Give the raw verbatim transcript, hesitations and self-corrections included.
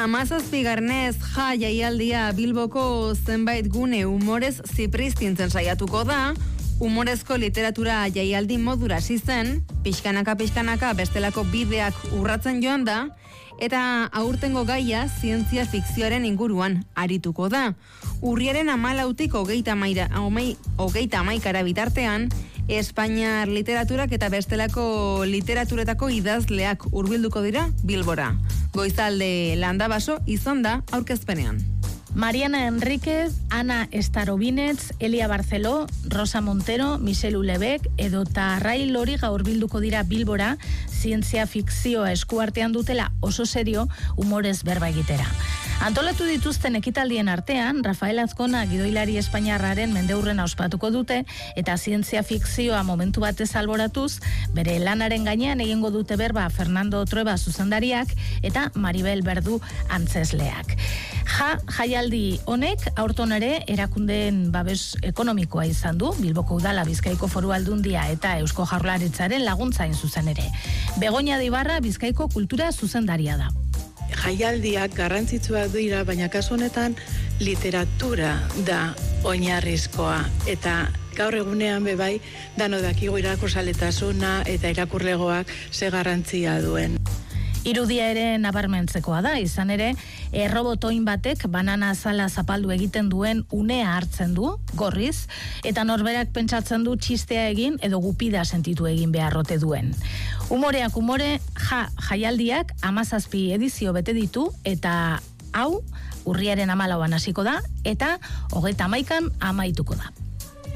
Amazazpigarnez ja jaialdia Bilboko zenbait gune humorez zipristintzen saiatuko da, humorezko literatura jaialdi modura hasi zen, pixkanaka-pixkanaka bestelako bideak urratzen joan da, eta aurtengo gaia zientzia fikzioaren inguruan arituko da. Urriaren hamalautik hogeita hamaikara bitartean, Espainiar literaturak eta bestelako literaturetako idazleak hurbilduko dira Bilbora. Goizalde Landabaso izan da aurkezpenean. Mariana Enríquez, Ana Starobinets, Elia Barceló, Rosa Montero, Michel Ulebek edota Rai Loriga hurbilduko dira Bilbora, zientzia fikzioa eskuartean dutela oso serio humorez berba egitera. Antolatu dituzten ekitaldien artean, Rafael Azkona gidoilari espainiarraren mendeurrena ospatuko dute eta zientzia fikzioa momentu batez alboratuz, bere lanaren gainean egingo dute berba Fernando Trueba zuzendariak eta Maribel Berdu antzesleak. Ja, jaialdi honek aurton ere erakundeen babes ekonomikoa izan du, Bilboko Udala, Bizkaiko Foru Aldundia eta Eusko Jaurlaritzaren laguntzain zuzen ere. Begoña de Ibarra Bizkaiko kultura zuzendaria da. Jaialdiak garrantzitsuak dira, baina kasu honetan literatura da oinarrizkoa eta gaur egunean bebai dano dakigu irakurzaletasuna eta irakurlegoak ze garrantzia duen. Irudia ere nabarmentzekoa da, izan ere, errobotoin batek banana azala zapaldu egiten duen unea hartzen du, gorriz, eta norberak pentsatzen du txistea egin edo gupida sentitu egin beharrote duen. Humoreak humore, ja, jaialdiak amazazpi edizio bete ditu, eta hau, urriaren hamalauan hasiko da, eta hogeita hamaikan amaituko da.